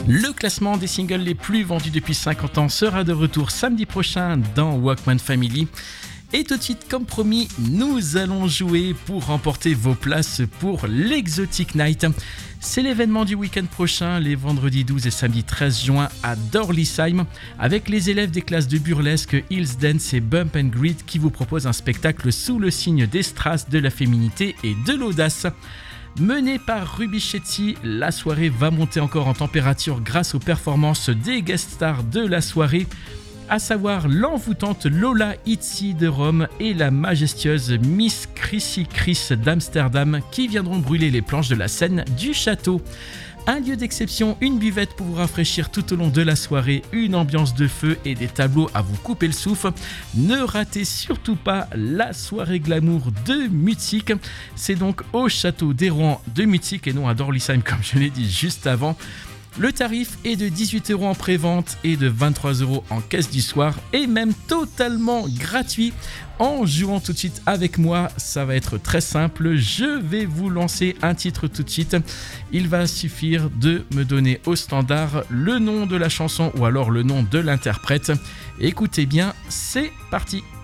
Le classement des singles les plus vendus depuis 50 ans sera de retour samedi prochain dans Walkman Family. Et tout de suite, comme promis, nous allons jouer pour remporter vos places pour l'Exotic Night. C'est l'événement du week-end prochain, les vendredis 12 et samedi 13 juin à Dorlisheim, avec les élèves des classes de burlesque Hills Dance et Bump and Grid qui vous proposent un spectacle sous le signe des strass, de la féminité et de l'audace. Menée par Ruby Chetty, la soirée va monter encore en température grâce aux performances des guest stars de la soirée, à savoir l'envoûtante Lola Itzy de Rome et la majestueuse Miss Chrissy Chris d'Amsterdam qui viendront brûler les planches de la scène du château. Un lieu d'exception, une buvette pour vous rafraîchir tout au long de la soirée, une ambiance de feu et des tableaux à vous couper le souffle. Ne ratez surtout pas la soirée glamour de Mutzig. C'est donc au château d'Hérouan de Mutzig et non à Dorlisheim comme je l'ai dit juste avant. Le tarif est de 18€ en pré-vente et de 23€ en caisse du soir et même totalement gratuit. En jouant tout de suite avec moi, ça va être très simple. Je vais vous lancer un titre tout de suite. Il va suffire de me donner au standard le nom de la chanson ou alors le nom de l'interprète. Écoutez bien, c'est parti.